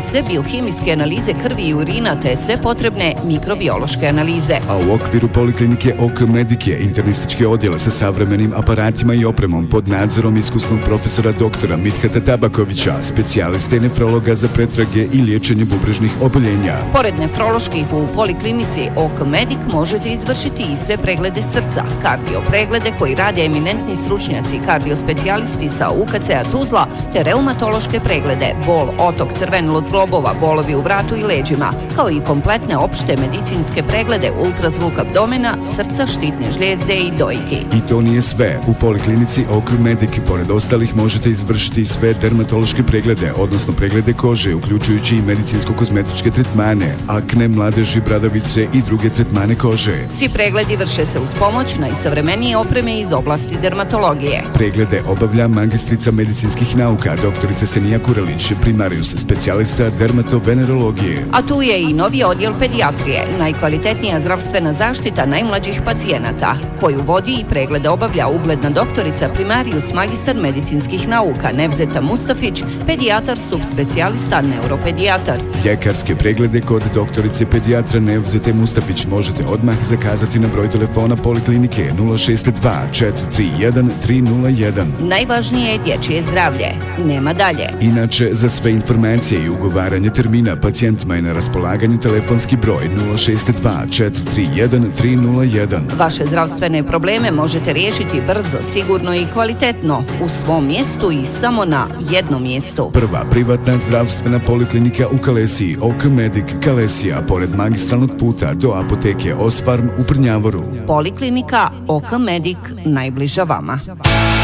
sve biohemijske analize krvi i urina te sve potrebne mikrobiološke analize. A u okviru poliklinike OK Medic je internistički odjel sa savremenim aparatima i opremom pod nadzorom iskusnog profesora doktora Mithata Tabakovića, specijaliste nefrologa za pretrage i liječenje bubrežnih oboljenja. Pored nefroloških u poliklinici OK Medic možete izvršiti i sve preglede srca, kardiopreglede koji rade eminentni stručnjaci kardiospecialisti sa UKC-a Tuzla, te reumatološke preglede, bol, otok crvenilo zglobova, bolovi u vratu i leđima, kao i kompletne opšte medicinske preglede, ultrazvuk abdomena, srca, štitne žlijezde i dojki. I to nije sve. U poliklinici OK Medic pored ostalih možete izvršiti sve dermatološke preglede, odnosno preglede kože, uključujući i medicinsko-kozmetičke tretmane, akne, mladeži, bradavice i druge tretmane kože. Svi pregledi vrše se uz pomoć najsavremenije opreme iz oblasti dermatologije. Preglede obavlja magistrica medicinskih nauka, doktorica Senija Kurelić, primarius specijalista dermatovenerologije. A tu je i novi odjel pedijatrije, najkvalitetnija zdravstvena zaštita najmlađih pacijenata, koju vodi i preglede obavlja ugledna doktorica primarius magistar medicinskih nauka Nevzeta Mustafić, pedijatar subspecijalista neuropedijatar. Ljekarske preglede kod doktorice pedijatra Nevzete Mustafić možete odmah zakazati na broj telefona poliklinike 062 431 301. Najvažnije je dječje zdravlje. Nema dalje. Inače, za sve informacije i ugovaranje termina pacijentima je na raspolaganju telefonski broj 062 431 301. Vaše zdravstvene probleme možete riješiti brzo, sigurno i kvalitetno u svom mjestu i samo na jednom mjestu. Prva privatna zdravstvena poliklinika u Kalesiji, OK Medic Kalesija, pored magistralnog puta do apoteke Osfarm u Prnjavoru. Poliklinika OK Medic najbliža vama.